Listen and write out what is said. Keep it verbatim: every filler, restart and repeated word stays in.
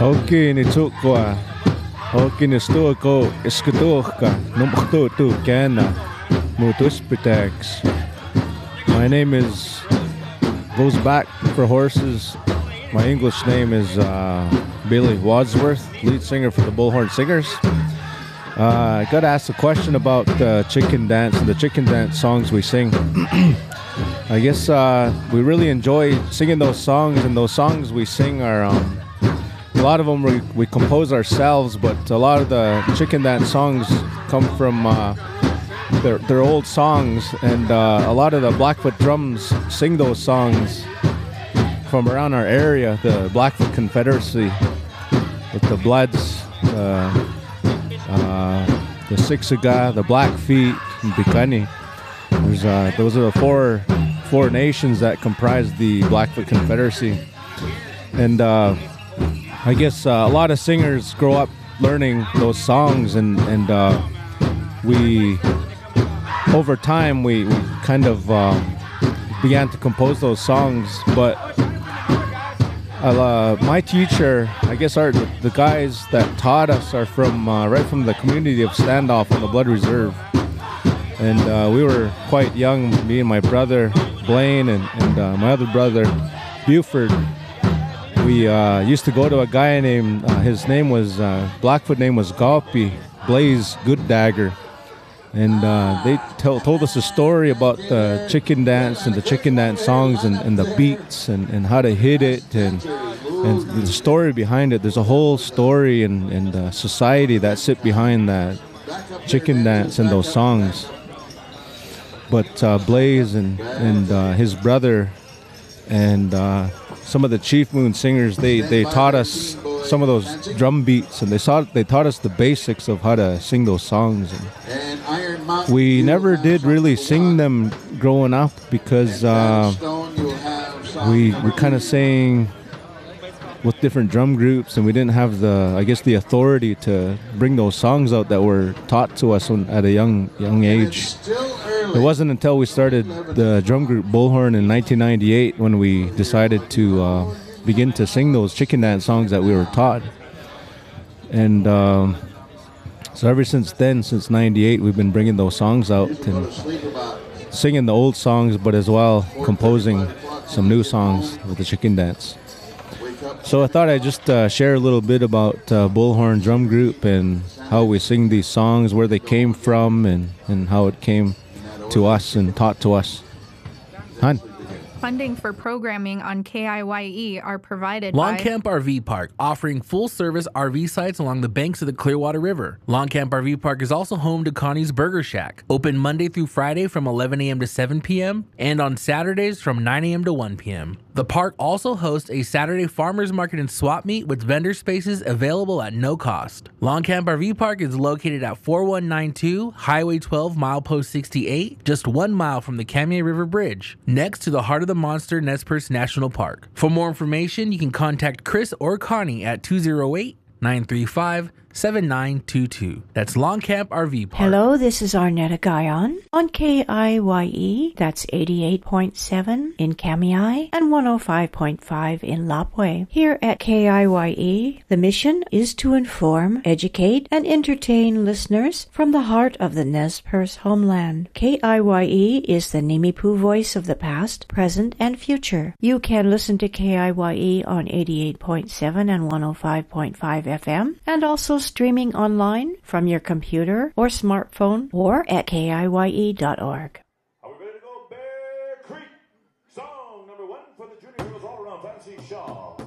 Okay, ni tukwa. Okay, ni stuko iskatuka. Numkhtu tu kana. Mutus protects. My name is goes back for horses. My English name is uh, Billy Wadsworth, lead singer for the Bullhorn Singers. Uh, I got asked a question about the chicken dance and the chicken dance songs we sing. I guess uh, we really enjoy singing those songs, and those songs we sing are um, a lot of them we, we compose ourselves, but a lot of the chicken dance songs come from uh, their, their old songs, and uh, a lot of the Blackfoot drums sing those songs from around our area, the Blackfoot Confederacy, with the Bloods, uh, uh, the Siksika, the Blackfeet, and Bikani. There's, uh, those are the four four nations that comprise the Blackfoot Confederacy. And uh, I guess uh, a lot of singers grow up learning those songs, and, and uh, we, over time, we, we kind of uh, began to compose those songs. But uh, my teacher, I guess our, the guys that taught us are from uh, right from the community of Standoff on the Blood Reserve. And uh, we were quite young, me and my brother, Blaine, and, and uh, my other brother, Buford. We uh, used to go to a guy named, uh, his name was, uh, Blackfoot name was Gaupi, Blaze Good Dagger. And uh, they tell, told us a story about the chicken dance and the chicken dance songs and, and the beats and, and how to hit it and, and the story behind it. There's a whole story and, and uh, society that sit behind that chicken dance and those songs. But uh, Blaze and, and uh, his brother and uh, some of the Chief Moon singers, they, they taught us some of those drum beats, and they, saw, they taught us the basics of how to sing those songs. And we never did really sing them growing up because uh, we we kind of sang with different drum groups, and we didn't have the, I guess, the authority to bring those songs out that were taught to us when, at a young young age. It wasn't until we started the drum group Bullhorn in nineteen ninety-eight when we decided to uh, begin to sing those chicken dance songs that we were taught. And um, so ever since then, since ninety-eight, we've been bringing those songs out and singing the old songs, but as well composing some new songs with the chicken dance. So I thought I'd just uh, share a little bit about uh, Bullhorn Drum Group and how we sing these songs, where they came from, and, and how it came to us and taught to us. Hun? Funding for programming on K I Y E are provided Long by Camp R V Park, offering full-service R V sites along the banks of the Clearwater River. Long Camp R V Park is also home to Connie's Burger Shack, open Monday through Friday from eleven a.m. to seven p.m. and on Saturdays from nine a.m. to one p.m. The park also hosts a Saturday farmers market and swap meet with vendor spaces available at no cost. Long Camp R V Park is located at forty-one ninety-two Highway twelve, milepost sixty-eight, just one mile from the Kamiah River Bridge, next to the Heart of the Monster Nez Perce National Park. For more information, you can contact Chris or Connie at two oh eight, nine three five, seven nine two two. That's Long Camp R V Park. Hello, this is Arnetta Guyon on K I Y E. That's eighty-eight point seven in Kamiah and one oh five point five in Lapwai. Here at K I Y E, the mission is to inform, educate, and entertain listeners from the heart of the Nez Perce homeland. K I Y E is the Nimipu voice of the past, present, and future. You can listen to K I Y E on eighty-eight point seven and one oh five point five F M, and also streaming online from your computer or smartphone or at K I Y E dot org. Are we ready to go? Bear Creek, song number one for the Junior Heroes All Around Fancy Shaw.